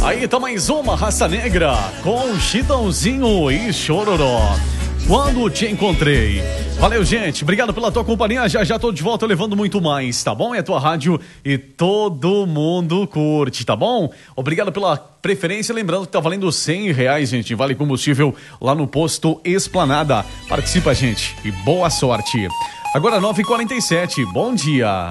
Aí tá mais uma Raça Negra com Chitãozinho e Chororó. Quando te encontrei. Valeu, gente. Obrigado pela tua companhia. Já tô de volta levando muito mais, tá bom? É a tua rádio e todo mundo curte, tá bom? Obrigado pela preferência. Lembrando que tá valendo R$100, gente. Vale combustível lá no posto Esplanada. Participa, gente. E boa sorte. Agora 9h47. Bom dia.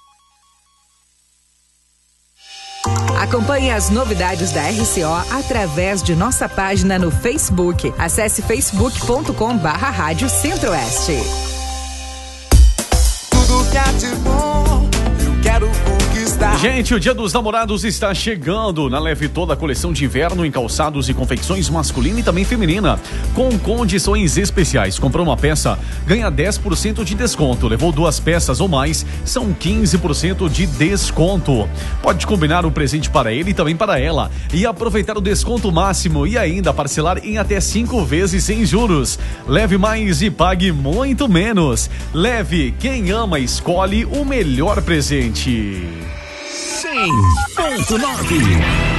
Acompanhe as novidades da RCO através de nossa página no Facebook. Acesse facebook.com/Rádio Centro-Oeste. Tudo que há de bom, eu quero conquistar. Gente, o Dia dos Namorados está chegando. Na Leve toda a coleção de inverno em calçados e confecções masculina e também feminina, com condições especiais. Comprou uma peça, ganha 10% de desconto. Levou 2 peças ou mais, são 15% de desconto. Pode combinar um presente para ele e também para ela e aproveitar o desconto máximo e ainda parcelar em até 5 vezes sem juros. Leve mais e pague muito menos. Leve, quem ama escolhe o melhor presente. 100.9.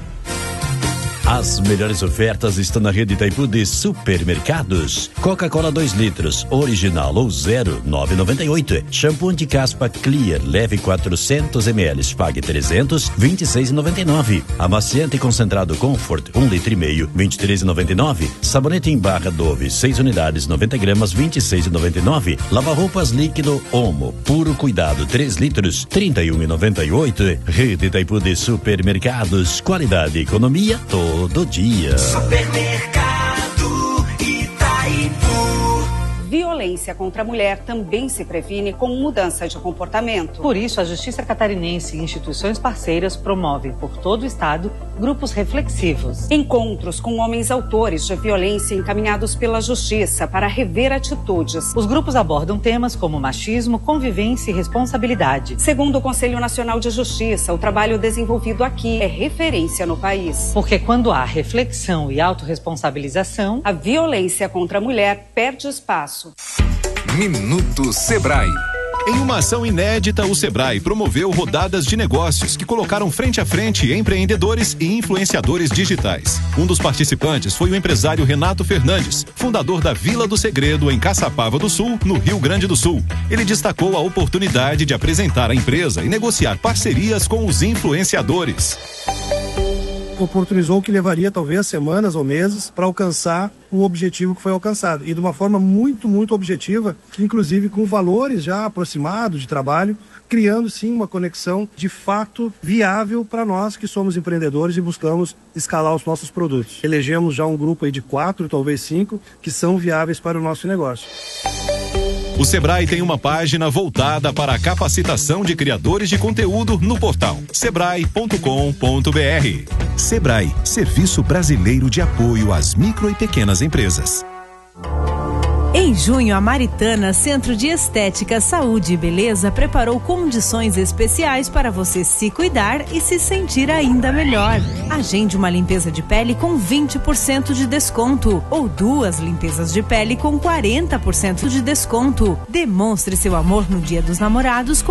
As melhores ofertas estão na rede Itaipu de supermercados. Coca-Cola 2 litros, original ou zero, 9,98. Shampoo de caspa Clear, leve 400 ml, pague 300, 26,99. Amaciante concentrado Comfort, 1,5 litro, 23,99. Sabonete em barra Dove, 6 unidades, 90 gramas, 26,99. Lava-roupas líquido Omo, puro cuidado, 3 litros, 31,98. Rede Itaipu de supermercados, qualidade e economia todo dia. Supermercado Itaipu. Violência contra a mulher também se previne com mudança de comportamento. Por isso, a Justiça Catarinense e instituições parceiras promovem por todo o estado grupos reflexivos. Encontros com homens autores de violência encaminhados pela Justiça para rever atitudes. Os grupos abordam temas como machismo, convivência e responsabilidade. Segundo o Conselho Nacional de Justiça, o trabalho desenvolvido aqui é referência no país. Porque quando há reflexão e autorresponsabilização, a violência contra a mulher perde espaço. Minuto Sebrae. Em uma ação inédita, o Sebrae promoveu rodadas de negócios que colocaram frente a frente empreendedores e influenciadores digitais. Um dos participantes foi o empresário Renato Fernandes, fundador da Vila do Segredo, em Caçapava do Sul, no Rio Grande do Sul. Ele destacou a oportunidade de apresentar a empresa e negociar parcerias com os influenciadores. Oportunizou que levaria talvez semanas ou meses para alcançar o objetivo que foi alcançado. E de uma forma muito, muito objetiva, inclusive com valores já aproximados de trabalho, criando sim uma conexão de fato viável para nós que somos empreendedores e buscamos escalar os nossos produtos. Elegemos já um grupo aí de 4, talvez 5, que são viáveis para o nosso negócio. O Sebrae tem uma página voltada para a capacitação de criadores de conteúdo no portal sebrae.com.br. Sebrae, Serviço Brasileiro de Apoio às Micro e Pequenas Empresas. Em junho, a Maritana Centro de Estética, Saúde e Beleza preparou condições especiais para você se cuidar e se sentir ainda melhor. Agende uma limpeza de pele com 20% de desconto ou 2 limpezas de pele com 40% de desconto. Demonstre seu amor no Dia dos Namorados com